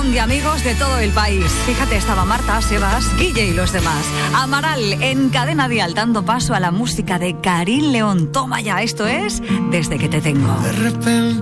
montón de amigos de todo el país. Fíjate, estaba Marta, Sebas, Guille y los demás. Amaral en Cadena Dial, dando paso a la música de Karin León. Toma ya, esto es Desde que te tengo. De repente